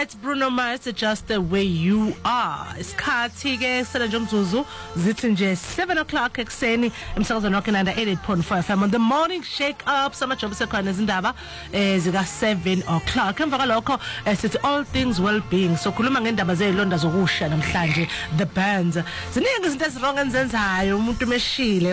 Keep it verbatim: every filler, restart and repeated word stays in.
It's Bruno Mars, just the way you are. Isikhathi ke sele nje umzuzu zithi nje seven o'clock ekseni emsakazweni wakhe nanda eighty-eight point four F M on the morning shake up samajob sekhona izindaba eh zika seven o'clock. Emva kwalokho sithi all things well being. So khuluma ngendaba zezilonda zokusha namhlanje the bands. Ziningi izinto ezirong enzenzayo umuntu meshile